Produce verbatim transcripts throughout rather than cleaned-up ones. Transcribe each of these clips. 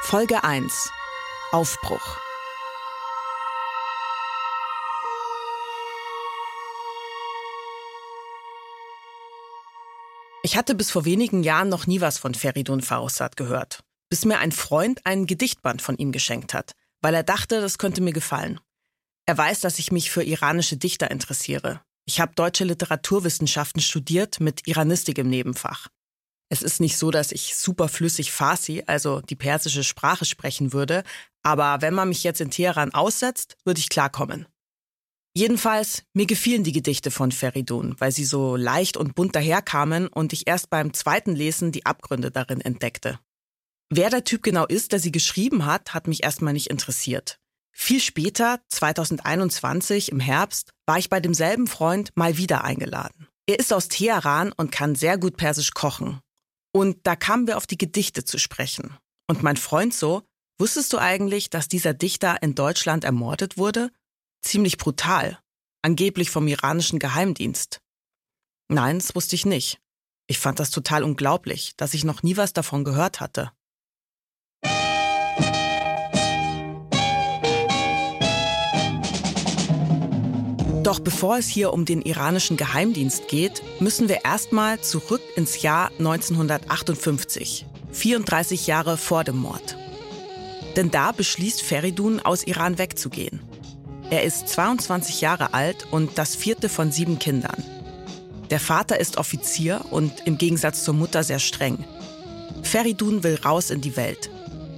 Folge eins. Aufbruch. Ich hatte bis vor wenigen Jahren noch nie was von Feridun Farrokhzad gehört, bis mir ein Freund einen Gedichtband von ihm geschenkt hat, weil er dachte, das könnte mir gefallen. Er weiß, dass ich mich für iranische Dichter interessiere. Ich habe deutsche Literaturwissenschaften studiert mit Iranistik im Nebenfach. Es ist nicht so, dass ich super flüssig Farsi, also die persische Sprache, sprechen würde, aber wenn man mich jetzt in Teheran aussetzt, würde ich klarkommen. Jedenfalls, mir gefielen die Gedichte von Feridun, weil sie so leicht und bunt daherkamen und ich erst beim zweiten Lesen die Abgründe darin entdeckte. Wer der Typ genau ist, der sie geschrieben hat, hat mich erstmal nicht interessiert. Viel später, zweitausendeinundzwanzig im Herbst, war ich bei demselben Freund mal wieder eingeladen. Er ist aus Teheran und kann sehr gut Persisch kochen. Und da kamen wir auf die Gedichte zu sprechen. Und mein Freund so, wusstest du eigentlich, dass dieser Dichter in Deutschland ermordet wurde? Ziemlich brutal. Angeblich vom iranischen Geheimdienst. Nein, das wusste ich nicht. Ich fand das total unglaublich, dass ich noch nie was davon gehört hatte. Doch bevor es hier um den iranischen Geheimdienst geht, müssen wir erstmal zurück ins Jahr neunzehnhundertachtundfünfzig, vierunddreißig Jahre vor dem Mord. Denn da beschließt Feridun, aus Iran wegzugehen. Er ist zweiundzwanzig Jahre alt und das vierte von sieben Kindern. Der Vater ist Offizier und im Gegensatz zur Mutter sehr streng. Feridun will raus in die Welt.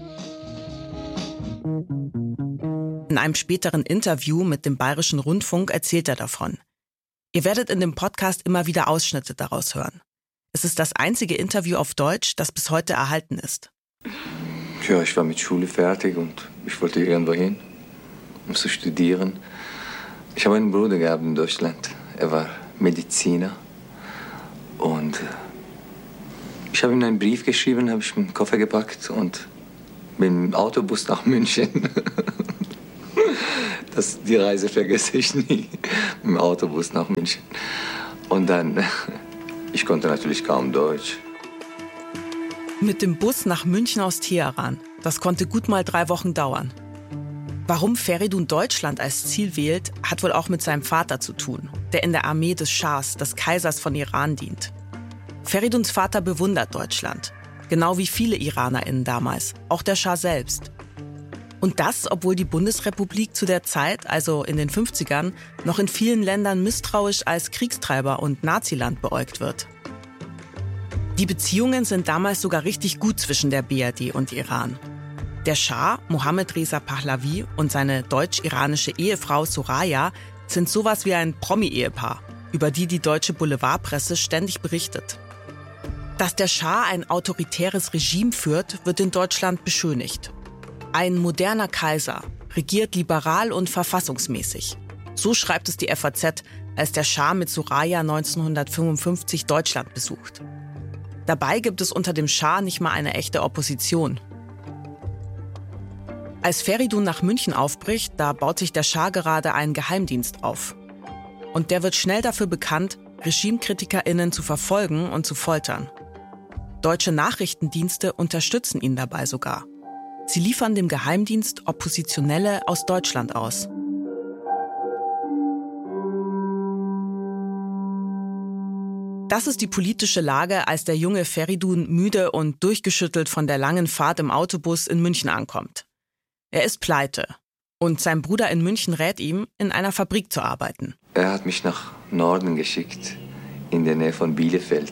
In einem späteren Interview mit dem Bayerischen Rundfunk erzählt er davon. Ihr werdet in dem Podcast immer wieder Ausschnitte daraus hören. Es ist das einzige Interview auf Deutsch, das bis heute erhalten ist. Ja, ich war mit Schule fertig und ich wollte irgendwo hin, um zu studieren. Ich habe einen Bruder gehabt in Deutschland. Er war Mediziner. Und ich habe ihm einen Brief geschrieben, habe ich meinen Koffer gepackt und bin im Autobus nach München. Das, die Reise vergesse ich nie. Im Autobus nach München. Und dann, ich konnte natürlich kaum Deutsch. Mit dem Bus nach München aus Teheran. Das konnte gut mal drei Wochen dauern. Warum Feridun Deutschland als Ziel wählt, hat wohl auch mit seinem Vater zu tun, der in der Armee des Schahs, des Kaisers von Iran, dient. Feriduns Vater bewundert Deutschland. Genau wie viele IranerInnen damals, auch der Schah selbst. Und das, obwohl die Bundesrepublik zu der Zeit, also in den fünfzigern, noch in vielen Ländern misstrauisch als Kriegstreiber und Naziland beäugt wird. Die Beziehungen sind damals sogar richtig gut zwischen der B R D und Iran. Der Schah, Mohammad Reza Pahlavi, und seine deutsch-iranische Ehefrau Soraya sind sowas wie ein Promi-Ehepaar, über die die deutsche Boulevardpresse ständig berichtet. Dass der Schah ein autoritäres Regime führt, wird in Deutschland beschönigt. Ein moderner Kaiser, regiert liberal und verfassungsmäßig. So schreibt es die F A Z, als der Schah mit Soraya neunzehnhundertfünfundfünfzig Deutschland besucht. Dabei gibt es unter dem Schah nicht mal eine echte Opposition. Als Feridun nach München aufbricht, da baut sich der Schah gerade einen Geheimdienst auf. Und der wird schnell dafür bekannt, RegimekritikerInnen zu verfolgen und zu foltern. Deutsche Nachrichtendienste unterstützen ihn dabei sogar. Sie liefern dem Geheimdienst Oppositionelle aus Deutschland aus. Das ist die politische Lage, als der junge Feridun müde und durchgeschüttelt von der langen Fahrt im Autobus in München ankommt. Er ist pleite und sein Bruder in München rät ihm, in einer Fabrik zu arbeiten. Er hat mich nach Norden geschickt, in der Nähe von Bielefeld.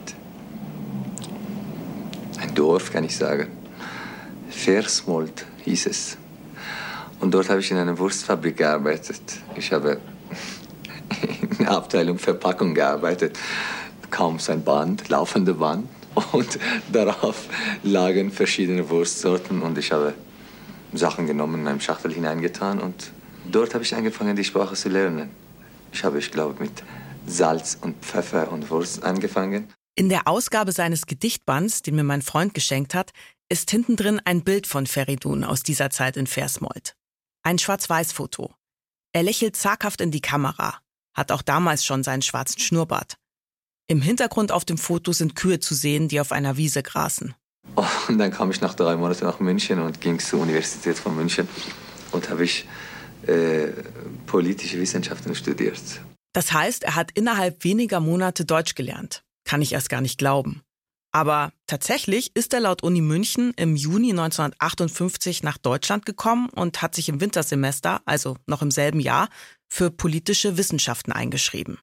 Ein Dorf, kann ich sagen. Versmold hieß es. Und dort habe ich in einer Wurstfabrik gearbeitet. Ich habe in der Abteilung Verpackung gearbeitet. Kaum sein Band, laufende Band. Und darauf lagen verschiedene Wurstsorten. Und ich habe Sachen genommen, in einem Schachtel hineingetan. Und dort habe ich angefangen, die Sprache zu lernen. Ich habe, ich glaube, mit Salz und Pfeffer und Wurst angefangen. In der Ausgabe seines Gedichtbands, den mir mein Freund geschenkt hat, ist hinten drin ein Bild von Feridun aus dieser Zeit in Versmold. Ein Schwarz-Weiß-Foto. Er lächelt zaghaft in die Kamera, hat auch damals schon seinen schwarzen Schnurrbart. Im Hintergrund auf dem Foto sind Kühe zu sehen, die auf einer Wiese grasen. Und dann kam ich nach drei Monaten nach München und ging zur Universität von München und habe ich äh, politische Wissenschaften studiert. Das heißt, er hat innerhalb weniger Monate Deutsch gelernt. Kann ich erst gar nicht glauben. Aber tatsächlich ist er laut Uni München im Juni neunzehnhundertachtundfünfzig nach Deutschland gekommen und hat sich im Wintersemester, also noch im selben Jahr, für politische Wissenschaften eingeschrieben.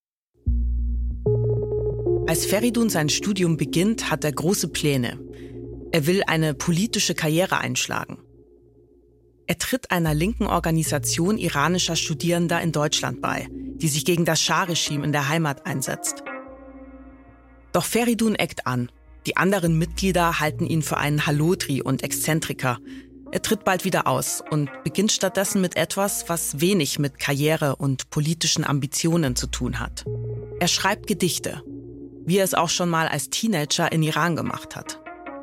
Als Feridun sein Studium beginnt, hat er große Pläne. Er will eine politische Karriere einschlagen. Er tritt einer linken Organisation iranischer Studierender in Deutschland bei, die sich gegen das Schah-Regime in der Heimat einsetzt. Doch Feridun eckt an. Die anderen Mitglieder halten ihn für einen Hallodri und Exzentriker. Er tritt bald wieder aus und beginnt stattdessen mit etwas, was wenig mit Karriere und politischen Ambitionen zu tun hat. Er schreibt Gedichte, wie er es auch schon mal als Teenager in Iran gemacht hat.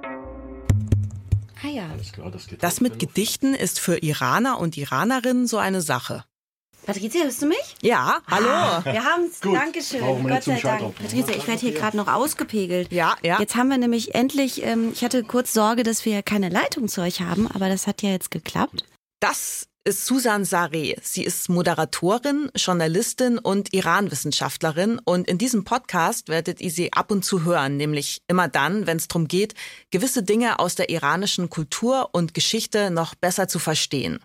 Ah ja. Das mit Gedichten ist für Iraner und Iranerinnen so eine Sache. Patricia, hörst du mich? Ja, hallo. Ah, wir haben es. Dankeschön. Gott sei Dank. Patricia, ich werde hier gerade noch ausgepegelt. Ja, ja. Jetzt haben wir nämlich endlich, ähm, ich hatte kurz Sorge, dass wir keine Leitung zu euch haben, aber das hat ja jetzt geklappt. Das ist Susan Sareh. Sie ist Moderatorin, Journalistin und Iran-Wissenschaftlerin. Und in diesem Podcast werdet ihr sie ab und zu hören, nämlich immer dann, wenn es darum geht, gewisse Dinge aus der iranischen Kultur und Geschichte noch besser zu verstehen.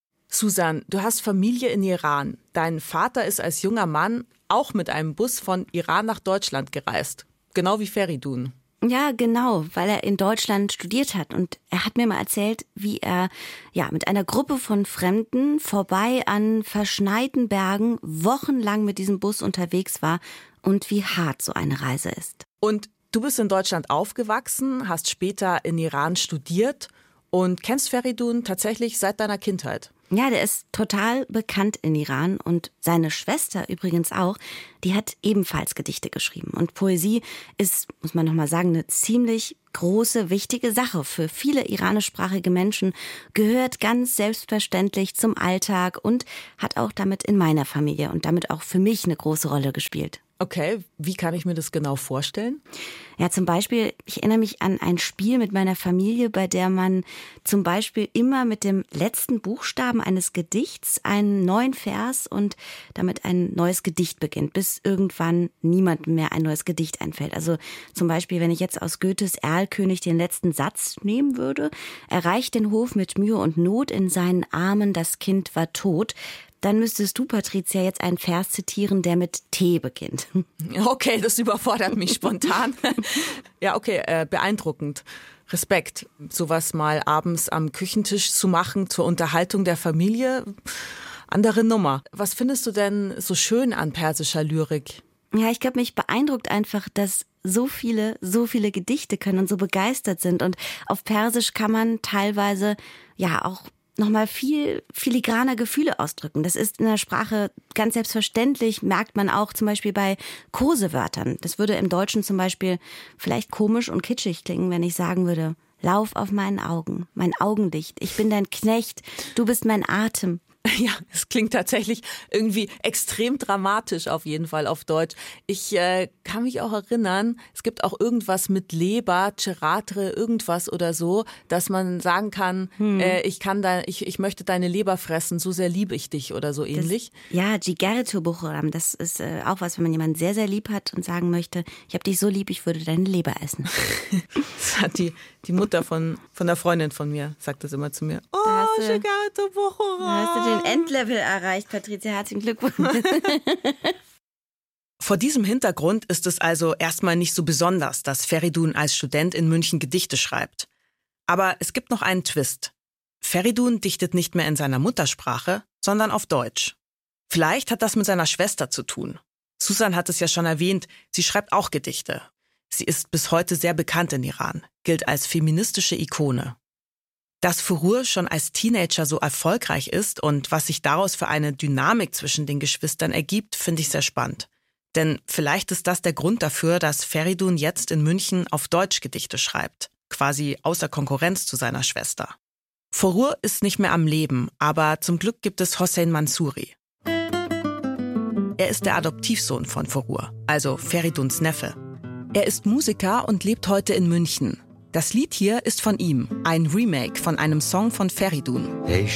Susan, du hast Familie in Iran. Dein Vater ist als junger Mann auch mit einem Bus von Iran nach Deutschland gereist. Genau wie Feridun. Ja, genau, weil er in Deutschland studiert hat. Und er hat mir mal erzählt, wie er ja mit einer Gruppe von Fremden vorbei an verschneiten Bergen wochenlang mit diesem Bus unterwegs war und wie hart so eine Reise ist. Und du bist in Deutschland aufgewachsen, hast später in Iran studiert und kennst Feridun tatsächlich seit deiner Kindheit. Ja, der ist total bekannt in Iran und seine Schwester übrigens auch, die hat ebenfalls Gedichte geschrieben. Und Poesie ist, muss man nochmal sagen, eine ziemlich große, wichtige Sache für viele iranischsprachige Menschen, gehört ganz selbstverständlich zum Alltag und hat auch damit in meiner Familie und damit auch für mich eine große Rolle gespielt. Okay, wie kann ich mir das genau vorstellen? Ja, zum Beispiel, ich erinnere mich an ein Spiel mit meiner Familie, bei der man zum Beispiel immer mit dem letzten Buchstaben eines Gedichts einen neuen Vers und damit ein neues Gedicht beginnt, bis irgendwann niemandem mehr ein neues Gedicht einfällt. Also zum Beispiel, wenn ich jetzt aus Goethes Erlkönig den letzten Satz nehmen würde: erreicht den Hof mit Mühe und Not, in seinen Armen das Kind war tot. Dann müsstest du, Patricia, jetzt einen Vers zitieren, der mit T beginnt. Okay, das überfordert mich spontan. Ja, okay, äh, beeindruckend. Respekt. Sowas mal abends am Küchentisch zu machen zur Unterhaltung der Familie, andere Nummer. Was findest du denn so schön an persischer Lyrik? Ja, ich glaube, mich beeindruckt einfach, dass so viele, so viele Gedichte können und so begeistert sind. Und auf Persisch kann man teilweise ja auch nochmal viel filigraner Gefühle ausdrücken. Das ist in der Sprache ganz selbstverständlich, merkt man auch zum Beispiel bei Kosewörtern. Das würde im Deutschen zum Beispiel vielleicht komisch und kitschig klingen, wenn ich sagen würde: Lauf auf meinen Augen, mein Augenlicht, ich bin dein Knecht, du bist mein Atem. Ja, es klingt tatsächlich irgendwie extrem dramatisch auf jeden Fall auf Deutsch. Ich äh, kann mich auch erinnern, es gibt auch irgendwas mit Leber, Ceratre, irgendwas oder so, dass man sagen kann, hm. äh, ich kann da, ich, ich möchte deine Leber fressen, so sehr liebe ich dich oder so ähnlich. Das, ja, Jigaretu Buchuram, das ist äh, auch was, wenn man jemanden sehr, sehr lieb hat und sagen möchte, ich habe dich so lieb, ich würde deine Leber essen. Das hat die, die Mutter von, von der Freundin von mir, sagt das immer zu mir. Oh, Jigaretu Buchuram. Den Endlevel erreicht, Patricia. Herzlichen Glückwunsch. Vor diesem Hintergrund ist es also erstmal nicht so besonders, dass Feridun als Student in München Gedichte schreibt. Aber es gibt noch einen Twist. Feridun dichtet nicht mehr in seiner Muttersprache, sondern auf Deutsch. Vielleicht hat das mit seiner Schwester zu tun. Susan hat es ja schon erwähnt, sie schreibt auch Gedichte. Sie ist bis heute sehr bekannt in Iran, gilt als feministische Ikone. Dass Furur schon als Teenager so erfolgreich ist und was sich daraus für eine Dynamik zwischen den Geschwistern ergibt, finde ich sehr spannend. Denn vielleicht ist das der Grund dafür, dass Feridun jetzt in München auf Deutsch Gedichte schreibt, quasi außer Konkurrenz zu seiner Schwester. Furur ist nicht mehr am Leben, aber zum Glück gibt es Hossein Mansouri. Er ist der Adoptivsohn von Furur, also Feriduns Neffe. Er ist Musiker und lebt heute in München. Das Lied hier ist von ihm, ein Remake von einem Song von Feridun. Hey